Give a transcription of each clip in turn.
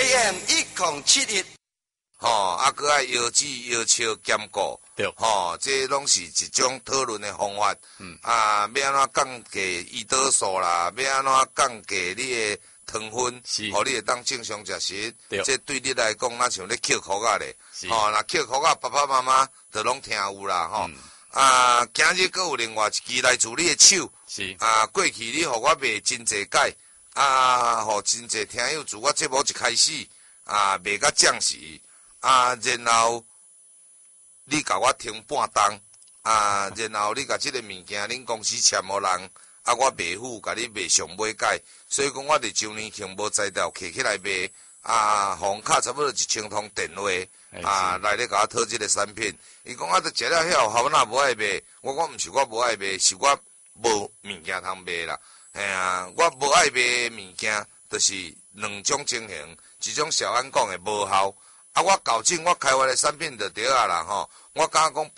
AM 1071， 搁爱腰子腰笑兼顾， 对， 这拢是一种讨论的方法。要安怎降低胰岛素啦，要安怎降低你的糖分，互你会当正常食食。这对你来讲，那像咧捡裤仔咧。那捡裤仔，爸爸妈妈都拢听有啦，今日阁有另外一支来自你的手。过去你互我卖真济解，互真济听友自我节目一开始，卖甲涨时，然后你甲我停半档，然后你甲即个物件恁公司签互人，我卖付甲你卖上尾解，所以讲我伫周年庆无才调摕起来卖，红卡差不多1000通电话，来咧甲我讨即个产品。伊讲著食了遐好哪无爱卖，我讲毋是我无爱卖，是我无物件通卖啦。我无爱卖物件，就是两种情形，一种小安讲的无效，我校正我开发的产品就对啊啦我敢讲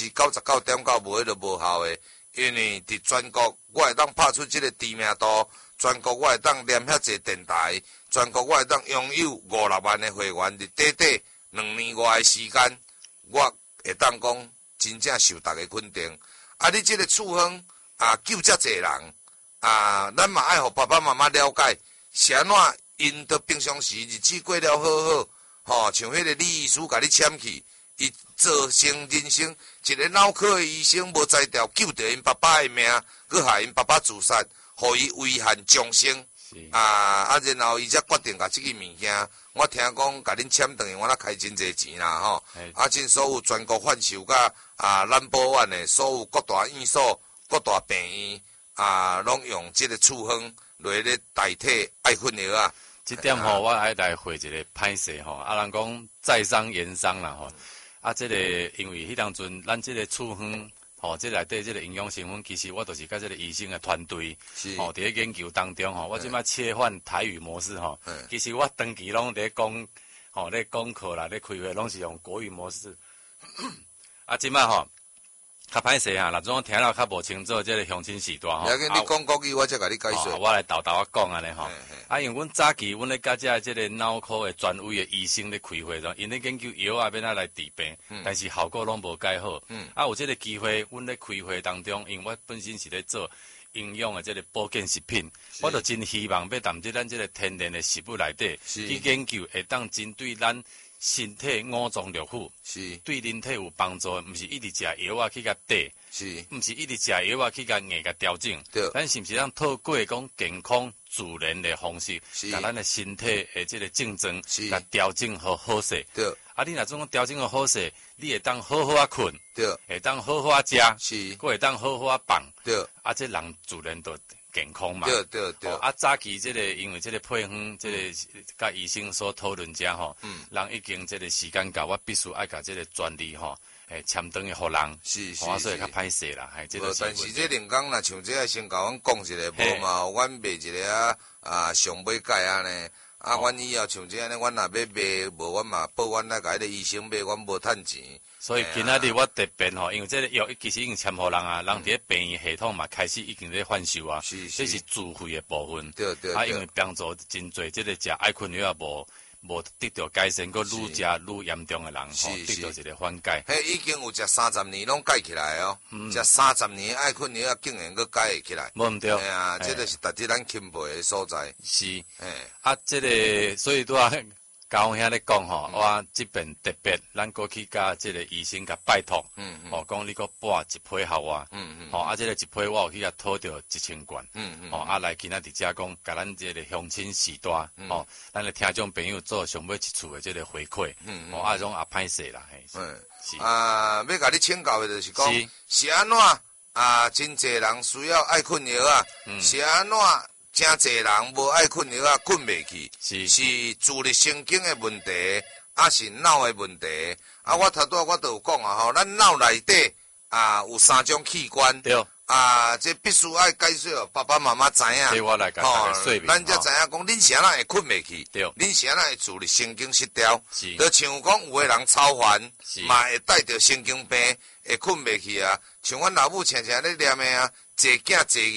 99.9%无迄个无效的，因为伫全国我会当拍出即个知名度，全国我会当连遐济电台，全国我会当拥有5-6万的会员，伫短2年外的时间，我会当讲真正受大家肯定。你即个处方救遮济人，咱嘛爱互爸爸妈妈了解，是安怎因着平常时日子过了好好，像迄个李医师甲你签去，伊造成人生一个脑科的医生无才调救着因爸爸的命，佮害因爸爸自杀，互伊遗憾终生。然后伊才决定甲即个物件，我听讲甲恁签等于我那开真济钱啦真所有全国贩售甲Number1的所有各大院所、各大病院拢用即个处方来咧代替爱困药这点我爱来回一个歹势人讲在商言商啦这个因为迄当阵咱这个处方。这内底这个营养成分，其实我就是甲这个医生的团队，伫咧研究当中我即摆切换台语模式其实我长期拢咧讲，咧讲课啦，咧开会拢是用国语模式。即摆较歹势若种听了较无清楚，这个乡亲时代你讲国语，我才甲你解说。 我来豆讲安尼因为阮早期阮咧甲这个脑科的专位的医生咧开会因咧研究药要怎来治病，但是效果拢无介好。有这个机会，阮咧开会当中，因为我本身是咧做营养的这个保健食品，我就真希望要踮咱这个天然的食物内底去研究，会当针对咱身体5脏六腑，对人体有帮助，毋是一直食药去甲底，毋是一直食药去甲硬甲调整。咱是毋是通透过讲健康自然的方式，甲咱的身体的这个竞争，甲调整好势。你若种调整好势，你会当好困，会当好食，佮会当好放。这人自然就健康嘛。早期这个因为这个配方，这个甲医生所讨论者人已经这个时间到，我必须爱甲这个专利签登去互人，所以较歹势啦。 但是这两工若像这先甲阮讲一下，无嘛，阮卖一个上尾解呢。阮以后像这样呢，阮若要卖，无阮嘛报阮来甲迄个医生卖，阮无趁钱。 所以今仔日我特别因为这个药其实已经签互人人伫咧病院系统嘛开始已经咧贩售这是自费的部分。因为帮助真侪这个食爱困药无得到改善，佮愈食愈严重的人得到一个缓解。 已经有食30年拢改起来食30年爱困药竟然佮改起来， 无毋对。 这就是值得咱钦佩的所在。 这个所以高兄咧讲我这边特别，咱过去甲这个医生甲拜托，讲你搁拨一批互我，这个一批我有去甲讨着1000元，来今仔日遮讲，甲咱这个乡亲时代，咱的听众朋友做上尾一次的这个回馈，种也歹势啦， 要甲你请教的就是讲，是安怎真济人需要爱困药是安怎？真侪人无爱困药困袂去，是自律神经的问题，是脑的问题。我头拄我都有讲咱脑内底有3种器官，这必须爱解说爸爸妈妈知影。 我来甲大家说明， 咱才知影讲，恁是安怎会困袂去，恁是安怎会自律神经失调，就像讲有的人超烦，嘛会带着神经病，会困袂去像阮老母常常咧念的坐囝坐业。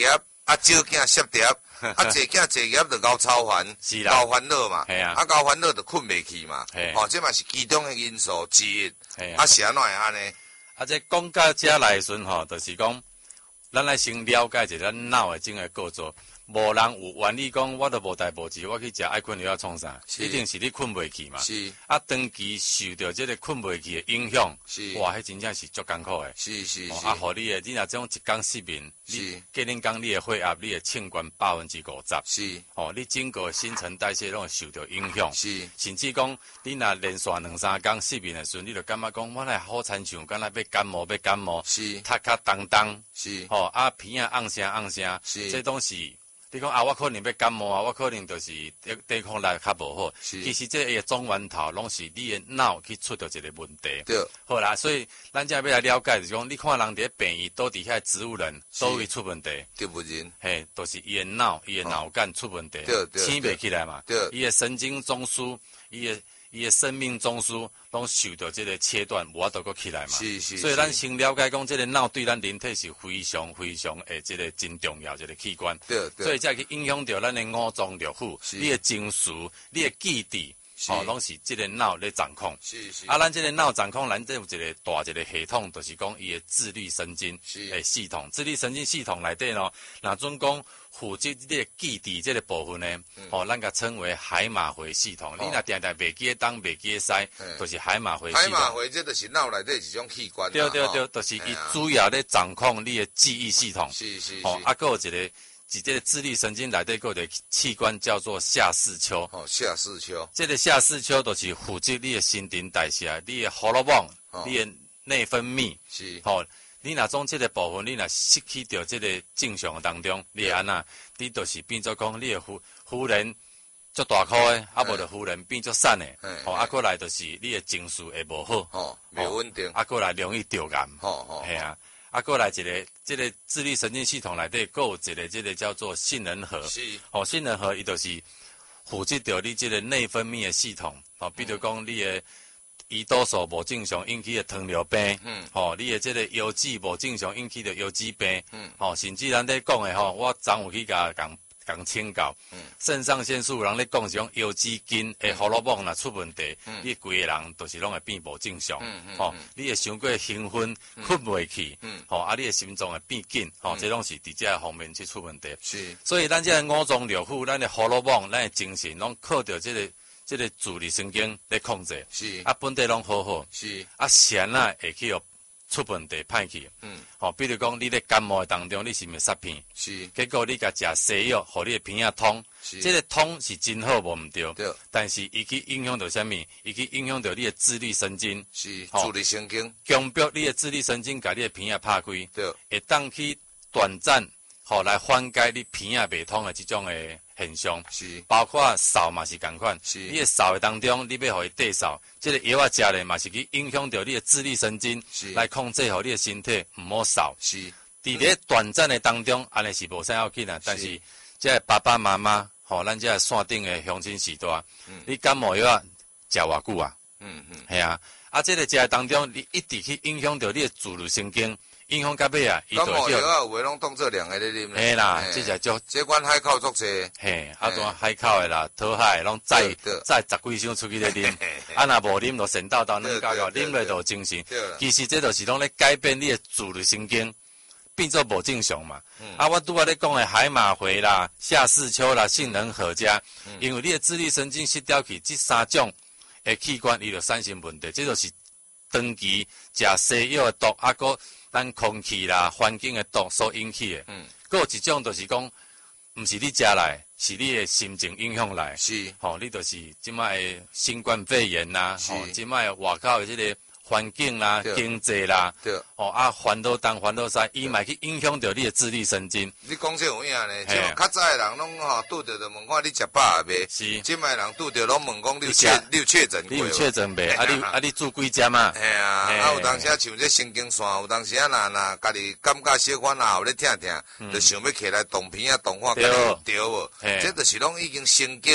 啊，少囝摄碟，啊，济囝济业就搞操烦，搞烦恼嘛，啊，搞烦恼就困袂去嘛，哦，这嘛是其中的因素之一，啊，是安怎会安尼？ 啊，这讲到遮来时阵吼，就是讲，咱来先了解一下咱脑的整个构造。无人有原理讲，我都无代无志，我去食爱困药要创啥？一定是你困袂去嘛。 是。 啊，长期受到这个困袂去的影响， 是。 哇，迄真正是足艰苦的。 是。 啊，互你的，你若种一天失眠，你隔天讲你的血压、你的秤管50%。 是。 哦，你整个新陈代谢拢会受到影响。 是。 甚至讲，你若连续2-3天失眠的时阵，你就感觉讲，我来好亲像，敢若要感冒。 是。 头壳重。 是。 哦，啊，鼻啊昂声。 是。 这拢是。你讲啊，我可能要感冒啊，我可能就是抵抗力较无好。其实这个总源头拢是你的脑去出到一个问题。 对。 好啦，所以咱才要来了解，就是讲，你看人伫病院倒伫遐植物人，倒位出问题。 植物人。 嘿，都是伊的脑干出问题，醒袂起来嘛。 对。 伊的神经中枢，伊的生命中枢拢受到这个切断，无法度起来嘛。 是。 所以咱先了解讲，这个脑对咱人体是非常诶，这个真重要一个器官。 对。 所以才去影响到咱的五脏六腑，你的情绪、你的记忆，拢是这个脑咧掌控。 是。 啊，咱这个脑掌控，咱这有一个大一个系统，就是讲伊的自律神经诶系统。自律神经系统内底咯，若准讲负责你的记忆这个部分呢，咱甲称为海马回系统。你若定袂记得东，袂记得西，就是海马回系统。 海马回这就是脑内底一种器官。 对，就是伊主要咧掌控你的记忆系统。 是。 啊，还有一个。即这个自律神经内底个的器官叫做下视丘。 下视丘。 这个下视丘就是负责你的新陈代谢，你的荷尔蒙，你的内分泌。 是。 你若种这个部分，你若失去掉这个正常当中，你安那，你就是变做讲你的忽然足大颗的，啊无就忽然变作瘦的。啊过来就是你的情绪会无好。 袂稳定。 啊过来容易得癌。系啊。啊，过来一个，这个自律神经系统内底，还有一个这个叫做杏仁核。 是。 杏仁核伊就是负责着你这个内分泌的系统。比如讲你的胰岛素无正常引起的糖尿病。你的这个腰子无正常引起的腰子病。甚至咱咧讲的我昨有去讲请教。肾上腺素人咧讲是讲腰子筋的荷尔蒙若出问题，你规个人就是拢会变无正常。你会伤过兴奋，困袂去。你的心脏会变紧。这拢是伫这方面去出问题。 是。 所以咱这个五脏六腑，咱的荷尔蒙，咱的精神，拢靠着这个自律神经来控制。 是。 啊，本地拢好好。 是。 啊，谁会去出问题歹去。比如讲你咧感冒的当中，你是毋是塞片？ 是。 结果你甲食西药，互你的鼻仔通。是。这个通是真好，无毋对。 对。 但是伊去影响到啥物？伊去影响到你的自律神经。 是。自律神经。 强迫你的自律神经，甲你的鼻仔拍开。 对。 会当去短暂，来缓解你鼻仔袂通的这种的现象。 是。 包括扫嘛是共款。 是。 你的扫的当中，你要互伊对扫，这个药食咧嘛是去影响到你的自律神经。 是。 来控制好你的身体毋好扫。 是。伫咧短暂的当中，安尼是无啥要紧啊。但是，这爸爸妈妈，咱这线顶的乡亲时代，你感冒药食偌久啊？系啊。啊，这个食的当中，你一直去影响到你的自律神经，影响到尾啊，伊就感冒药啊，有诶拢当做凉诶咧啉。 嘿啦，这就叫这款海口足济。 嘿，啊，种海口的啦，讨海拢载10几箱出去咧啉，啊，若无啉就神叨叨软到到，啉落就精神。其实这就是拢咧改变你的自律神经。变做无正常嘛，我拄仔咧讲的海马回啦、下视丘啦、杏仁核加，因为你的自律神经失调去，这3种的器官伊就产生问题，这就是长期食西药的毒，个咱空气啦、环境的毒所引起的。还有一种就是讲，毋是你食来，是你的心情影响来。 是， 你就是即摆的新冠肺炎啦，即摆外口的这个。环境啦、经济啦， 对， 烦恼东烦恼西，伊嘛去影响到你的自律神经。 你讲这有影呢？即较早的人拢拄着就问看你食饱未？ 是。 即摆人拄着拢问讲你有确诊过？ 你有确诊未？你做几针啊？ 嘿啊，有当时像这神经线，有当时若家己感觉小可有咧疼疼，就想要起来动片啊动看，对无？这就是拢已经神经。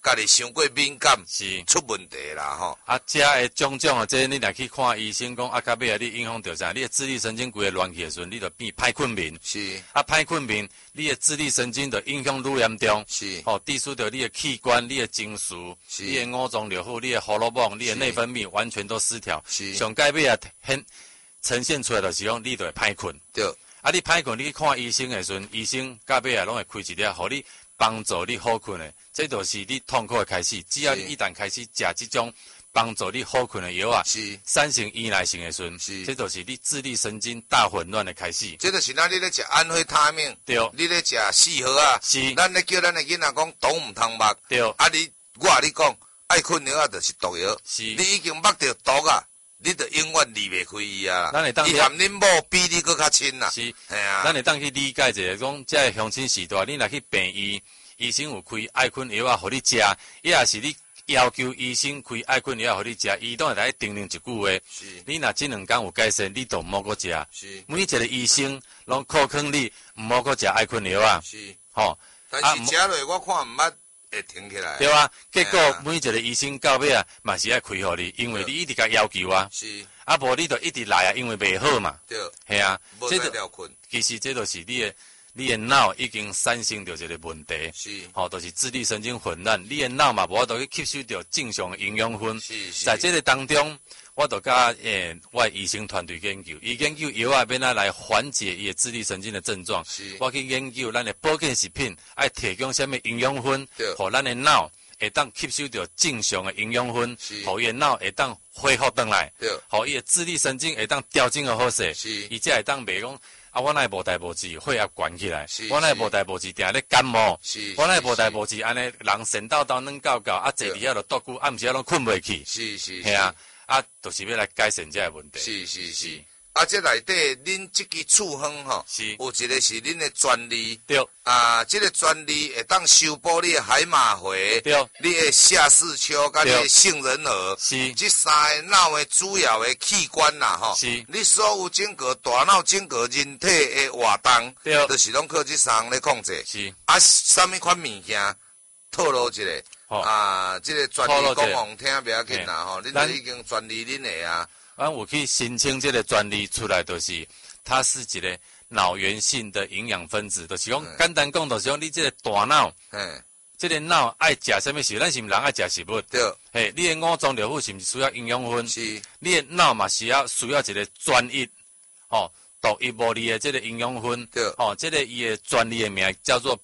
家己伤过敏感， 是出问题啦吼。 啊，这的种种啊，这你若去看医生讲，到尾啊，你影响到啥？你的自律神经规个乱去的时阵，你就变歹困眠。 是啊，歹困眠，你的自律神经就影响愈严重。 是致使到你的器官、你的情绪、你的五脏六腑、你的荷尔蒙、你的内分泌完全都失调。上到尾啊，呈现出来就是讲，你就会歹困。 对。 啊，你歹困，你去看医生的时阵，医生到尾啊，拢会开一粒，互你帮助你好困的。这就是你痛苦的开始。只要你一旦开始食这种帮助你好困的药啊，产生依赖性的时阵，这就是你自律神经大混乱的开始。 这就是咱你咧食安非他命， 对， 你咧食4号啊，咱咧叫咱的囡仔讲毒唔通目， 对， 啊我甲你讲，爱困药啊就是毒药，你已经目着毒啊。你就永远离袂开伊啊！伊含恁某比你搁较亲啦。 是， 系啊。 咱会当去理解一下，讲这乡亲时代，你若去病医，医生有开爱困药啊，互你食，伊也是你要求医生开爱困药互你食，伊当然来叮咛一句话。是。你若这2天有改善，你就毋好搁食。是。每一个医生拢靠劝你毋好搁食爱困药啊。是。吼。 但是食落我看毋捌。会停起来， 对啊，结果每一个医生到尾啊，嘛是爱开互你，因为你一直甲要求啊，是，啊无你就一直来啊，因为袂好嘛，对，系啊， 这个其实这就是你的脑已经产生着一个问题，是，吼，就是自律神经混乱，你的脑嘛无法度去吸收到正常的营养分，是，在这个当中，我就甲我医生团队研究，伊研究药啊，变来缓解伊的自律神经的症状，是，我去研究咱的保健食品，爱提供什么营养分，互咱的脑会当吸收到正常的营养分，互伊的脑会当恢复回来，互伊的自律神经会当调整的好势，伊才会当袂讲。啊，我乃无代无志，血压悬起来；我乃无代无志，定咧感冒；我乃无代无志，安尼人神叨叨软搞搞，啊坐伫遐就度久，暗时啊拢困袂去。是啊，啊，就是要来改善这个问题。是。 啊，这内底恁这支处方吼，有一个是恁的专利， 对。 啊，这个专利会当修补你的海马回，对。你的下视丘甲你的杏仁核，是。这3个脑的主要的器官啦，吼。是。你所有整个大脑、整个人体的活动，对，就是拢靠这3个来控制。是。啊，什么款物件透露一下？啊，这个专利讲互听不要紧啦，吼，恁都已经专利恁的啊。 有去申请这个专利出来，就是它是一个脑源性的营养分子，就是讲简单讲，就是讲你这个大脑，这个脑爱食什么食物？咱是毋人爱食食物？对，嘿，你的五脏六腑是毋是需要营养分？是，你的脑嘛需要一个专一，独一无二的这个营养分，对，这个伊的专利的名叫做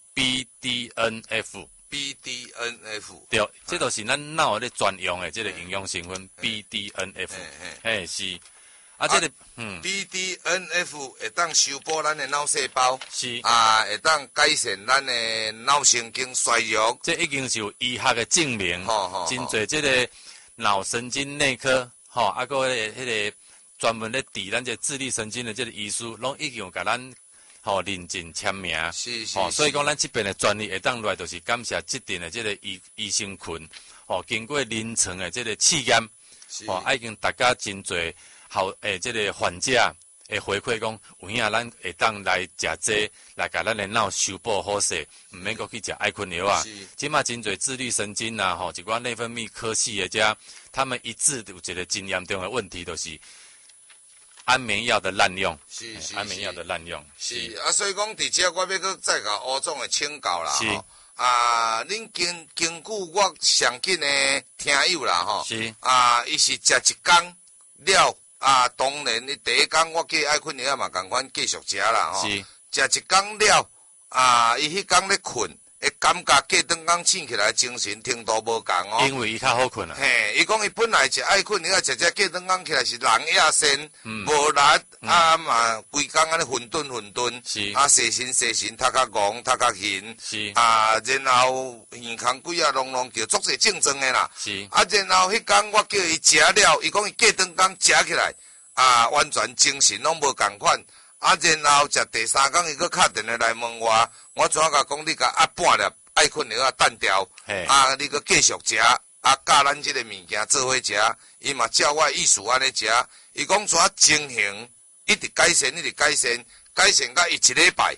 BDNF。BDNF 对，这都是咱脑咧专用的这个营养成分 BDNF， 是，啊，这个 BDNF 会当修补咱的脑细胞，是，啊，会当改善咱的脑神经衰弱， 这已经是有医学的证明，真侪这个脑神经内科，啊，个迄个专门咧治咱这自律神经的这个医师，拢已经有甲咱。认证签名，是，所以讲咱这边的专利会当来，就是感谢这定的这个医生群，经过临床的这个试验，已经大家真侪这个患者会回馈讲，有影咱会当来食这来甲咱的脑修补好势，唔免搁去食爱困药啊。即马真侪自律神经啊，一寡内分泌科系的遮，他们一致有一个真严重的问题，就是安眠药的滥用，是安眠药的滥用， 是啊，所以讲伫遮我要搁再甲吴总的请教啦，吼啊，恁根据我上近的听友啦，吼，是啊，伊是食一工了啊，当然你第一工我叫爱困药嘛，共款继续食啦，吼，是食一工了啊，伊迄工咧困。会感觉过顿工醒起来精神程度无共哦， 因为伊较好困啊。 嘿，伊讲伊本来是爱困，你啊，食过顿工起来是人野身，无力啊嘛，规工安尼混沌，是啊，细神，头壳戆，头壳晕，是啊，然后耳孔鬼啊隆叫，足侪症状的啦。是啊，然後迄工我叫伊食了，伊講伊過頓工食起來啊，完全精神攏無共款。啊，然後食第3工伊佫敲電話來問我怎甲講你甲壓半粒愛困藥啊斷掉，啊，你佫繼續食，啊，教咱即個物件做伙食，伊嘛照我意思安尼食，伊講怎情形一直改善，改善到伊一禮拜，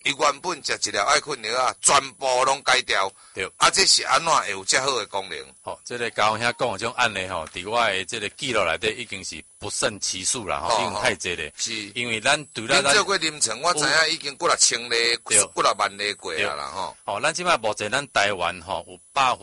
伊原本食一粒爱困药啊，全部拢改掉。 对。 啊，这是安怎会有遮好的功能？ 好，这个高雄遐讲的种案例吼，伫我的这个记录内底已经是不胜其数啦，吼，已经太侪咧。 是。 因为咱除了咱做过临床，我知影已经过了千例，过了万例过啊啦，吼。 吼，咱即摆目前咱台湾吼有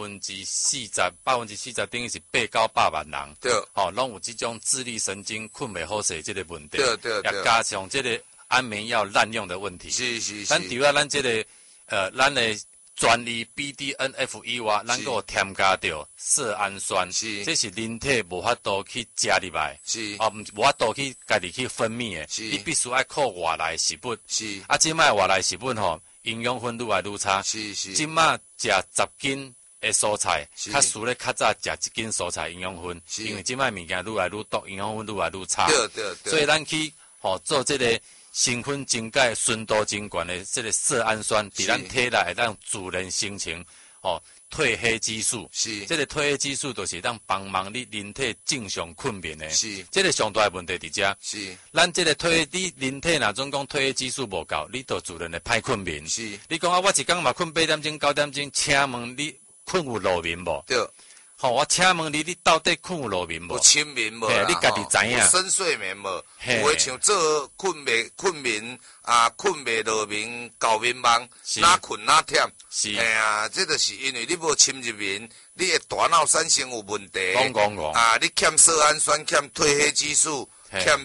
40%等于是8到8万人。 对。 吼，拢有即种自律神经困袂好势即个问题。 对。 也加上即个安眠药滥用的问题。 是。 咱除了咱即个咱的专利 BDNF 以外，咱阁有添加着色氨酸，这是人体无法度去加入来，无法度去家己去分泌的，你必须爱靠外来食物。啊，即摆外来食物吼，营养分愈来愈差。即摆食10斤的蔬菜，较输咧较早食1斤蔬菜营养分，因为即摆物件愈来愈毒，营养分愈来愈差。 对。 所以咱去做这个。成分真解、纯度真悬的这个色氨酸，伫咱体内会当自然形成褪黑激素。是，这个褪黑激素就是当帮忙你人体正常困眠的。是，这个上大的问题伫遮。是，咱这个你人体若总讲褪黑激素无够，你就自然会歹困眠。是，你讲我一工嘛困8点钟、9点钟，请问你困有落眠无？对。我请问你到底困有落眠无？有深眠无？ 你家己知影？ 有深睡眠无？有诶像做困眠啊，困袂落眠，搞眠梦，哪困哪忝。是。这就是因为你无深入眠，你诶大脑产生有问题。讲。啊，你欠色氨酸，欠褪黑激素，欠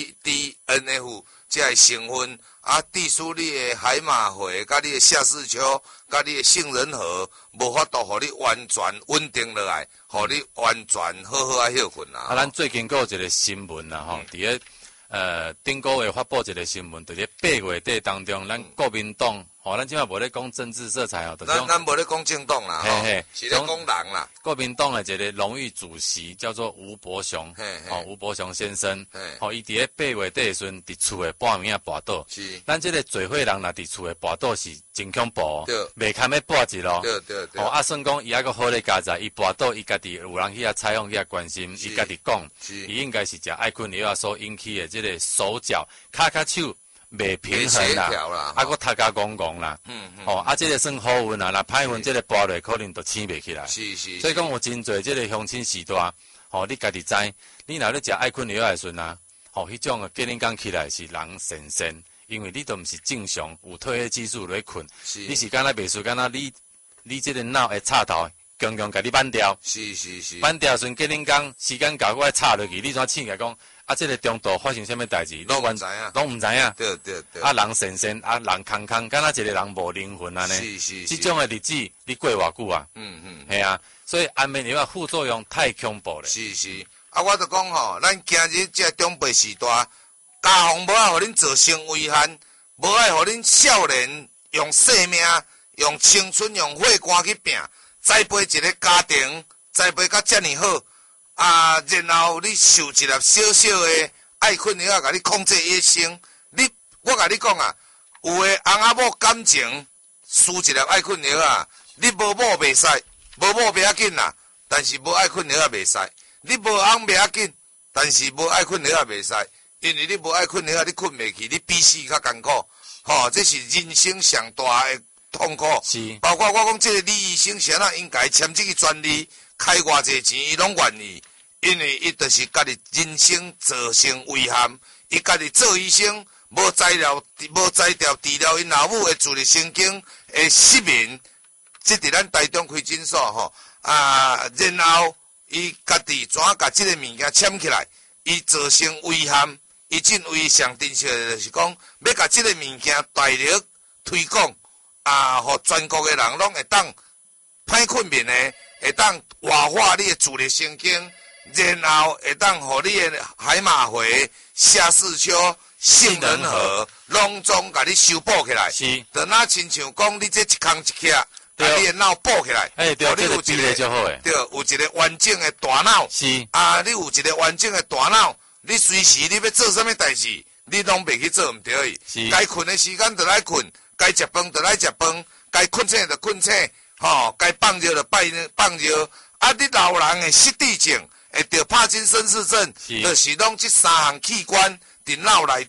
BDNF 这个成分。啊，致使你的海马回、甲你的下视丘、甲你的杏仁核，无法度互你完全稳定落来，互你完全好好休困啦。 啊，咱最近有一个新闻啦，吼，伫咧顶个月发布一个新闻，伫咧8月底当中，咱国民党。咱即摆无咧讲政治色彩哦， 咱无咧讲政党啦，是咧讲人啦。 国民党的一个荣誉主席叫做吴伯雄，吴伯雄先生，伊伫咧8月底的时阵，伫厝的半暝啊跋倒。是，咱即个聚会人若伫厝的跋倒是真恐怖，袂堪要跋一咯。对。啊，算讲伊还阁好咧加在，伊跋倒伊家己有人去遐采访去遐关心，伊家己讲，伊应该是食爱困药所引起的即个手脚、骹手。袂平衡啦，啊，佮头壳戆戆啦，这个算好运啦，若歹运，这个跋落可能就醒袂起来。是。所以讲有真侪这个乡亲时代，你家己知，你若咧食爱困药的时阵啊，迄种个隔天讲起来是人神仙，因为你都毋是正常有褪黑激素来困，你是敢若袂输，敢若你这个脑的插头强甲你扳掉。是。扳掉时阵隔天讲时间到，我插落去，你怎醒起来讲？啊，这个中途发生什么代志？ 拢唔知影， 拢唔知影。 对。 啊，人神仙，啊，人空空，敢若一个人无灵魂安尼。是。这种的日子，你过偌久啊？系啊，所以安眠药啊副作用太恐怖了。是。啊，我就讲吼， 咱今日这长辈时代，家父无爱互恁造成危害，无爱互恁少年用生命、用青春、用血汗去拼，栽培一个家庭，栽培甲遮尔好。啊，然后你受一粒小小的爱困药，甲你控制一生。我甲你讲啊，有的翁仔某感情输一粒爱困药啊，你无某袂使，无某袂要紧啦，但是无爱困药也袂使。你无翁袂要紧，但是无爱困药也袂使，因为你无爱困药，你困袂去，你比死较艰苦。这是人生上大的痛苦。是，包括我讲这个李医生，谁啊应该签这个专利？开偌济钱，伊拢愿意，因为伊就是家己人生造成危害。伊家己做医生，无摘掉治疗因老母的自律神经的失眠，即伫咱台中开诊所然后伊家己怎甲即个物件签起来，伊造成危害，伊认为上正确的就是讲，要甲即个物件大力推广，互全国的人拢会当歹困眠的。会当活化你的自律神经，然后会当互你的海马回、下视丘、杏仁核拢总甲你修补起来。是，就那亲像讲你这一空一刻，把你的脑补起来。对，你有一个就好诶。对，有一个完整的大脑。是。你有一个完整的大脑，你随时你要做啥物代志，你拢袂去做毋对伊。是。该困的时间就来困，该食饭就来食饭，该困醒就困醒。该放尿就放尿，你老人的失智症，会得帕金森氏症，就是拢这3项器官伫脑内底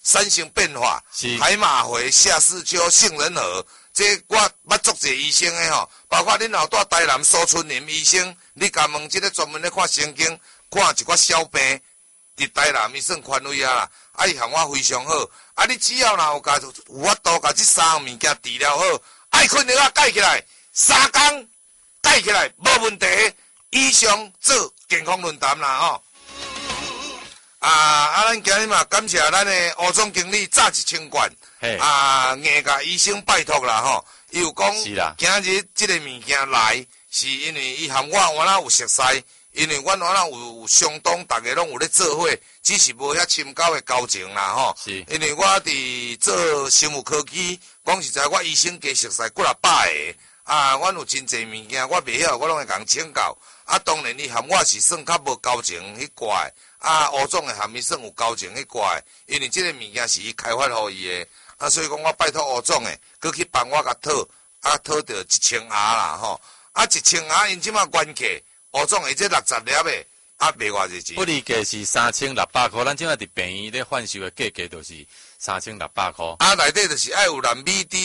三型变化，海马回、夏世秋、杏仁核，这我捌足侪医生的吼，包括恁老大台南苏春林医生，你甲问这个专门咧看神经，看一寡小病，伫台南伊算权威啊啦，啊伊效果非常好，啊你只要若有甲有法度甲这三项物件治疗好，爱困药啊盖起来，3工盖起来无问题，以上做健康论坛啦吼。咱今日嘛感谢咱的吴总经理早1000罐，硬甲医生拜托啦吼，伊有讲今日这个物件来，是因为伊含我原来有熟悉，因为阮原来有相当大家拢有咧做伙，只是无遐深厚的交情啦吼。因为我伫做生物科技，讲实在我医生加熟悉几啊百个，阮有真侪物件我袂晓，我拢会共请教。当然伊含我是算较无交情迄块。吴总的含伊算有交情迄块，因为这个物件是伊开发互伊的，所以讲我拜托吴总的，佮去帮我甲讨，讨到1000盒啦吼，1000盒因即马原价，吴总的这60粒的，卖偌济钱？不离价是3600块，咱即马伫便宜咧贩售的价格就是3600块。内底就是爱有蓝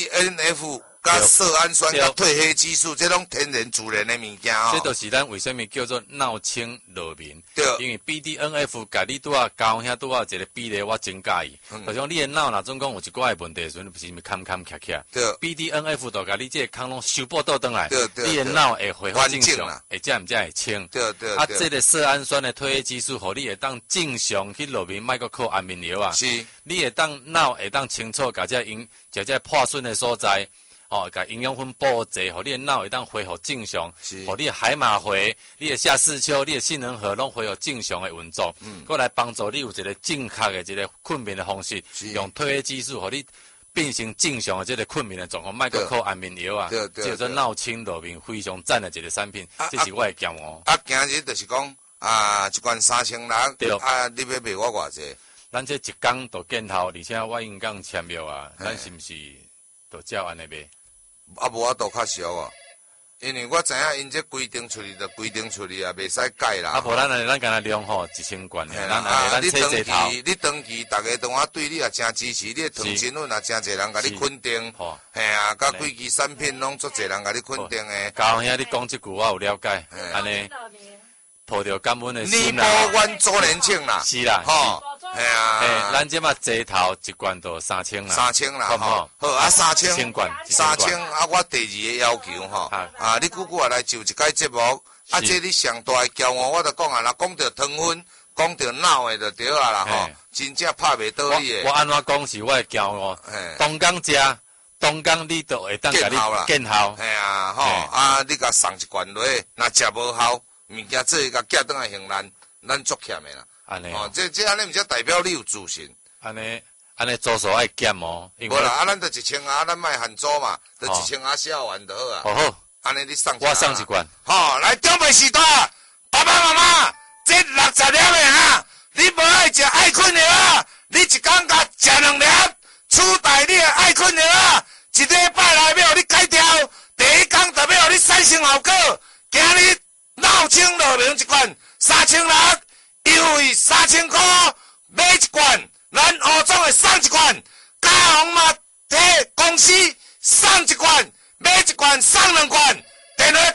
BDNF。甲色氨酸、甲褪黑激素，这种天然自然的物件哦。这就是咱为什么叫做闹清乐眠。对。因为 BDNF 甲你拄啊交遐拄啊一个比例，我真介意。就像你的脑若总讲有一寡的问题时阵，不是咪坎坎卡卡。对。BDNF 就甲你这个空拢修补倒转来。对对。你的脑会恢复正常，会这毋才会清。对对。这个色氨酸的褪黑激素，互你会当正常去乐眠，莫阁靠安眠药啊。是。你会当脑会当清楚，甲这破损的所在。甲营养分补济，互你的脑会当恢复正常，互你的海马回、你的夏世秋、你的杏仁核拢恢复正常的运作，过来帮助你有一个正确的一个困眠的方式，用褪黑激素，互你变成正常的这个困眠的状况，莫阁靠安眠药啊，这做闹清乐眠非常赞的一个产品，这是我的骄傲。今日就是讲一罐3600，对，你要卖我偌济？咱这一工就见头，而且我应讲签约啊，咱是毋是就照安尼卖？无法度较俗啊，因为我知影因这规定出去就规定出去啊，袂使改啦。无咱敢若量吼1000罐，咱你长期大家同我对你也真支持，你的糖精粉也真侪人甲你肯定，嘿啊，甲几支产品拢足侪人甲你肯定诶。高兄，你讲这句我有了解，安尼抱着感恩的心啦。你保阮周年庆啦，是啦，吼。系啊，咱即马坐头一罐就3000啦，3000啦，吼，好3000罐，3000我第二个要求吼，你久久来就一届节目，这你上大的骄傲，我就讲若讲到糖分，讲到脑的就对啊啦，吼，真正拍袂倒你的。我安怎讲是我的骄傲，东港食，东港你就会当甲你见效，系啊，吼，你甲送一罐落，若食无效，物件做甲寄转来行咱足欠的啦。安尼哦，这安尼毋则代表你有自信。安尼做数爱减哦。无啦，咱就1000盒，咱莫限租嘛，就1000盒销完就好啊。好，安尼你送我送一罐。好，来长辈时代，爸爸妈妈，这60粒的哈，你无爱食爱困的啊，你一工甲食2粒，取代你的爱困的啊，一礼拜内要互你改掉，第一工就要互你产生效果。今日闹清乐眠一罐3600。优惠3000块买一罐，咱吴总会送一罐，嘉宏嘛替公司送一罐，买一罐送2罐，电话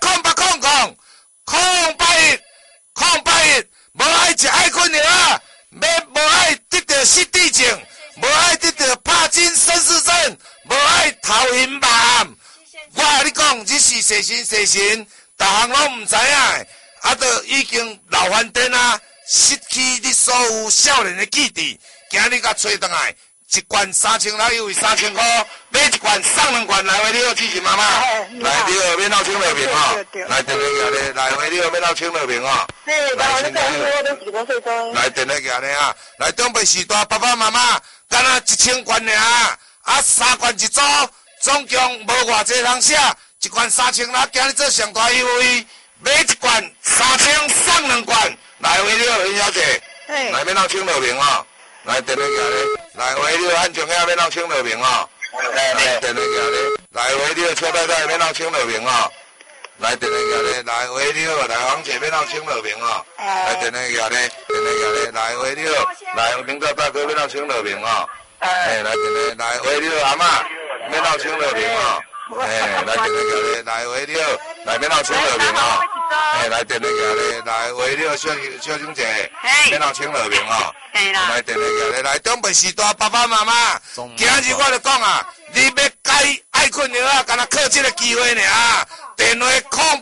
0810810881，无爱食爱困药啊，无爱得到失智症，无爱得到帕金森氏症，无爱头晕目暗。我甲你讲，这是细神，逐项拢毋知影，就已经老翻颠啊！失去你所有少年的记忆，今日甲找倒来，一罐3000，优惠3000块，买一罐送2罐，来回你好，支持妈妈，来你好，免闹清乐眠哦，来电话寄咧，来回你好，免闹清乐眠哦，来电话寄咧啊，来长辈时代，爸爸妈妈，干那1000罐尔，3罐一组，总共无偌济通写，一罐3000啦，今日做上大优惠，买一罐3000送2罐。来回你好，林小姐，来免闹清乐眠哦，来电话寄咧，来回你好，安全遐免闹清乐眠哦，来电话寄咧，来回你好，邱太太免闹清乐眠哦，来电话寄咧，来回你好，来黄姐免闹清乐眠哦，来电话寄咧，来回你好，来明道大哥免闹清乐眠哦， 来电话来回了阿嬷，免闹清热面吼。来电话来回了，来免闹清热面吼。来电话来回了小兄姐，免闹清热面吼。来电话来中北时代爸爸妈妈，今日我就讲啊，你要改爱困药啊，敢若靠这个机会尔。电话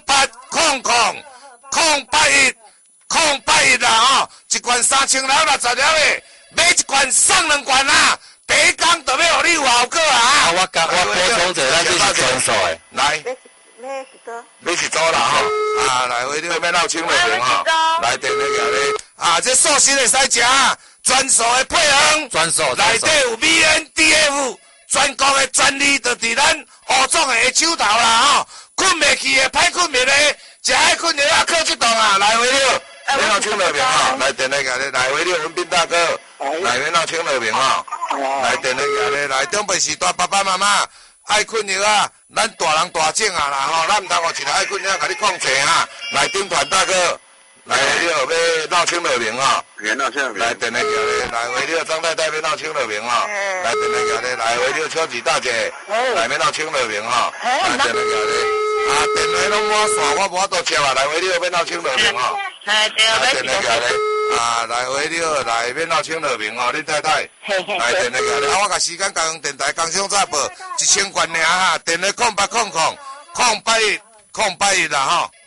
0800810881啦吼，一罐3660了诶，买一罐送2罐啊。第一天就要互你有效果啊！ 我补充者，咱这是专属的。 来，你是做啦吼，来回你要闹清热面吼，来电话咧，这素食会使食，专属的配方，内底有 VNDF， 全国的专利就伫咱乌总的下手头啦吼，困袂去的，歹困眠的，食爱困药啊，靠这档啊，来回了，要闹清热面吼，来电话咧，来回了，文斌大哥，来要闹清热面吼。来电话咧，来中北时代爸爸妈妈爱困药啊，咱大人大种啊啦吼，咱唔通互一个爱困药甲你控制啊。来丁团大哥，来了要闹清热面吼，来电话咧，来回了张太太要闹清热面吼，来电话咧，来回了秋子大姐，来要闹清热面吼，来电话咧，电话拢满线，我无法度接啊，来回了要闹清热面吼，来电话咧。来回了，来要闹清热面吼，恁太太，来电话咧，我甲时间交通电台工商早报1000元尔哈，电话0800081081啦吼。